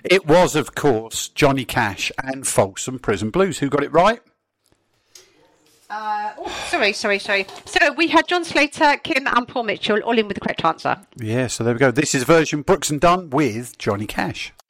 It was, of course, Johnny Cash and Folsom Prison Blues. Who got it right? Sorry. So we had John Slater, Kim and Paul Mitchell all in with the correct answer. Yeah, so there we go. This is version Brooks and Dunn with Johnny Cash.